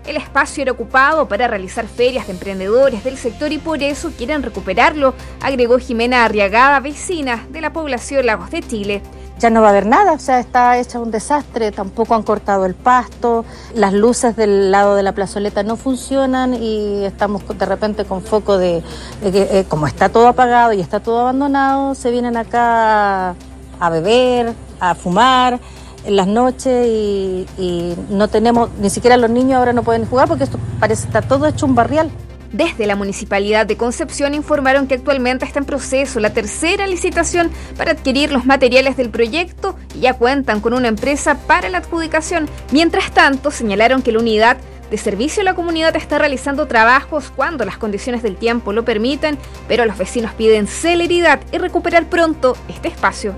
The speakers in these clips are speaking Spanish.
El espacio era ocupado para realizar ferias de emprendedores del sector y por eso quieren recuperarlo, agregó Jimena Arriagada, vecina de la población Lagos de Chile. Ya no va a haber nada, o sea, está hecho un desastre, tampoco han cortado el pasto, las luces del lado de la plazoleta no funcionan y estamos de repente con foco de que como está todo apagado y está todo abandonado, se vienen acá a beber, a fumar en las noches y no tenemos, ni siquiera los niños ahora no pueden jugar porque esto parece está todo hecho un barrial. Desde la Municipalidad de Concepción informaron que actualmente está en proceso la tercera licitación para adquirir los materiales del proyecto y ya cuentan con una empresa para la adjudicación. Mientras tanto, señalaron que la unidad de servicio a la comunidad está realizando trabajos cuando las condiciones del tiempo lo permitan, pero los vecinos piden celeridad y recuperar pronto este espacio.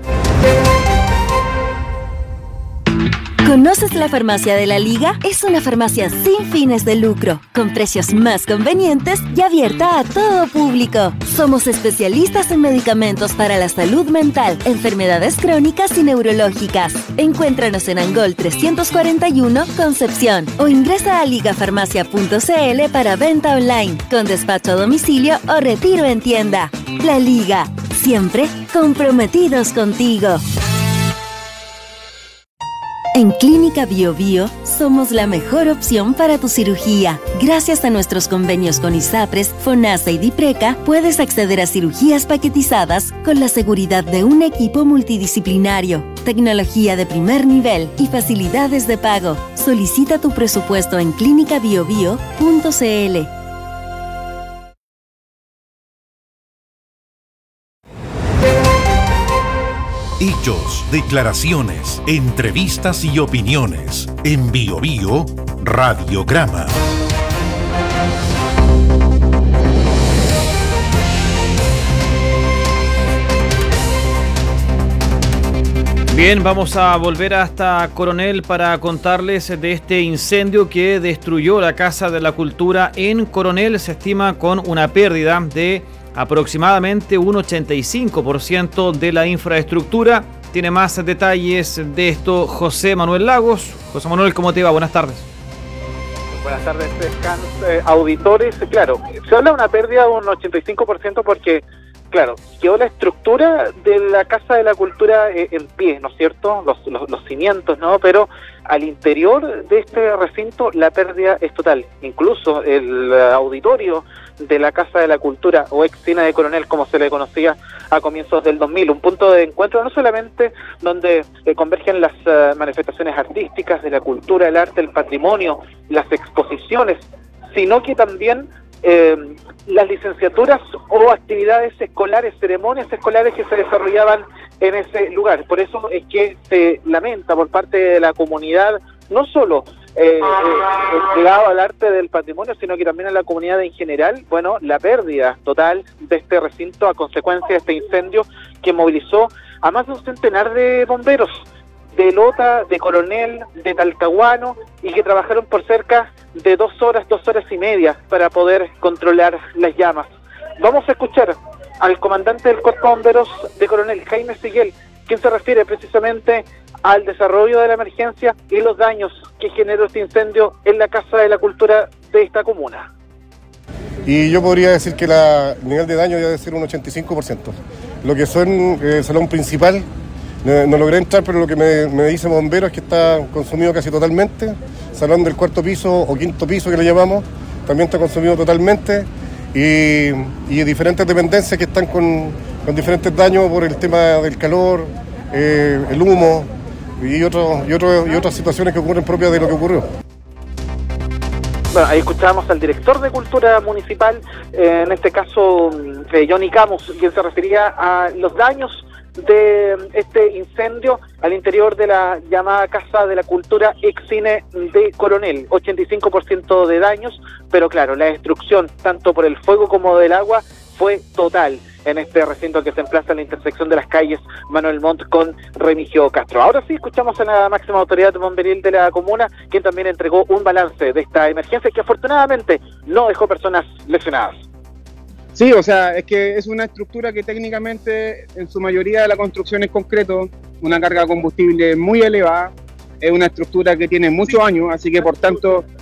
¿Conoces la Farmacia de la Liga? Es una farmacia sin fines de lucro, con precios más convenientes y abierta a todo público. Somos especialistas en medicamentos para la salud mental, enfermedades crónicas y neurológicas. Encuéntranos en Angol 341, Concepción, o ingresa a ligafarmacia.cl para venta online, con despacho a domicilio o retiro en tienda. La Liga, siempre comprometidos contigo. En Clínica Bio Bio somos la mejor opción para tu cirugía. Gracias a nuestros convenios con ISAPRES, FONASA y DIPRECA, puedes acceder a cirugías paquetizadas con la seguridad de un equipo multidisciplinario, tecnología de primer nivel y facilidades de pago. Solicita tu presupuesto en clinicabiobio.cl. Hechos, declaraciones, entrevistas y opiniones. En Bio Bio Radiograma. Bien, vamos a volver hasta Coronel para contarles de este incendio que destruyó la Casa de la Cultura en Coronel. Se estima con una pérdida de aproximadamente un 85% de la infraestructura. Tiene más detalles de esto José Manuel Lagos. José Manuel, ¿cómo te va? Buenas tardes. Buenas tardes, auditores. Claro, se habla de una pérdida de un 85% porque, claro, quedó la estructura de la Casa de la Cultura en pie, ¿no es cierto? Los cimientos, ¿no? Pero al interior de este recinto la pérdida es total. Incluso el auditorio de la Casa de la Cultura, o ex Cine de Coronel, como se le conocía a comienzos del 2000, un punto de encuentro no solamente donde convergen las manifestaciones artísticas, de la cultura, el arte, el patrimonio, las exposiciones, sino que también las licenciaturas o actividades escolares, ceremonias escolares que se desarrollaban en ese lugar. Por eso es que se lamenta por parte de la comunidad, no solo ligado al arte del patrimonio, sino que también a la comunidad en general, bueno, la pérdida total de este recinto a consecuencia de este incendio que movilizó a más de un centenar de bomberos de Lota, de Coronel, de Talcahuano, y que trabajaron por cerca de 2 horas y media para poder controlar las llamas. Vamos a escuchar al comandante del Cuerpo de Bomberos de Coronel, Jaime Siguel, quien se refiere precisamente al desarrollo de la emergencia y los daños que generó este incendio en la Casa de la Cultura de esta comuna. Y yo podría decir que el nivel de daño debe ser un 85%. Lo que son el salón principal, no logré entrar, pero lo que me dicen bomberos es que está consumido casi totalmente. Salón del 4º piso o 5º piso que le llamamos, también está consumido totalmente. Y diferentes dependencias que están con diferentes daños por el tema del calor, el humo y otras situaciones que ocurren propias de lo que ocurrió. Bueno, ahí escuchábamos al director de Cultura Municipal, en este caso Johnny Camus, quien se refería a los daños de este incendio al interior de la llamada Casa de la Cultura ex Cine de Coronel. 85% de daños, pero claro, la destrucción tanto por el fuego como del agua fue total en este recinto que se emplaza en la intersección de las calles Manuel Montt con Remigio Castro. Ahora sí, escuchamos a la máxima autoridad bomberil de la comuna, quien también entregó un balance de esta emergencia que afortunadamente no dejó personas lesionadas. Sí, o sea, es que es una estructura que técnicamente en su mayoría de la construcción es concreto, una carga de combustible muy elevada, es una estructura que tiene muchos años, así que por tanto